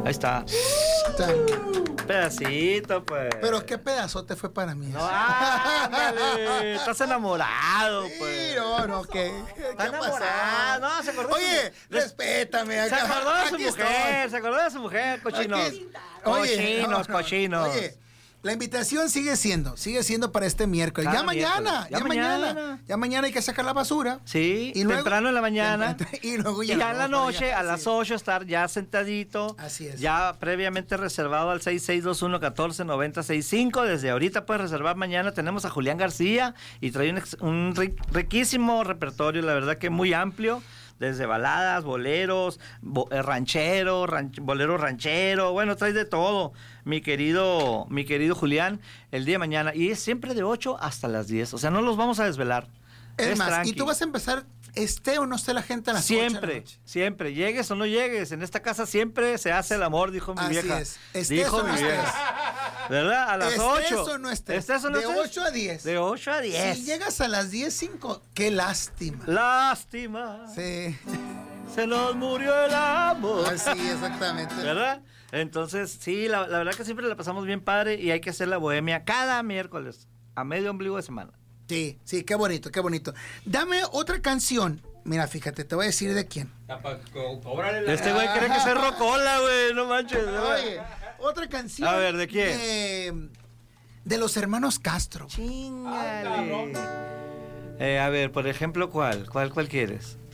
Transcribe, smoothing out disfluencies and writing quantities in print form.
Ahí está. Pedacito, pues. Pero qué pedazote fue para mí. No, ándale, estás enamorado, pues. Sí, no, ¿qué Estás pasó? enamorado, no, se acordó. Oye, respétame. Se Acá, acordó de su aquí mujer, estoy. se acordó de su mujer, cochinos. Aquí- Oye, Cochinos, cochinos. Oye, la invitación sigue siendo para este miércoles. Cada Ya mañana, miércoles. ya mañana. Ya mañana hay que sacar la basura. Sí, Y luego- temprano en la mañana. Y luego Y ya en la no, noche, ya, a las sí. 8, estar ya sentadito. Así es. Ya previamente reservado al 6621-149065. Desde ahorita puedes reservar mañana. Tenemos a Julián García y trae un riquísimo repertorio, la verdad que muy amplio. Desde baladas, boleros, bolero ranchero, bueno, trae de todo, mi querido Julián, el día de mañana. Y es siempre de 8 hasta las 10, o sea, no los vamos a desvelar. Es más, tranqui. y tú vas a empezar, esté o no esté la gente a las 8 de la Siempre, noche. siempre, llegues o no llegues, en esta casa siempre se hace el amor, dijo mi Así vieja. es. Estés Dijo o no mi estés. vieja. ¿Verdad? A las Estés 8. o no estés. ¿Estés o no De estés? 8 a 10. De 8 a 10. Si llegas a las 10:05, qué lástima. Lástima. Sí. Se nos murió el amor. Sí, exactamente. ¿Verdad? Entonces, sí, la verdad que siempre la pasamos bien padre y hay que hacer la bohemia cada miércoles, a medio ombligo de semana. Sí, sí, qué bonito, qué bonito. Dame otra canción. Mira, fíjate, te voy a decir de quién. Este güey cree que es rocola, güey, no manches. Oye, otra canción. A ver, ¿de quién? De los hermanos Castro. Chingale. A ver, por ejemplo, ¿cuál quieres?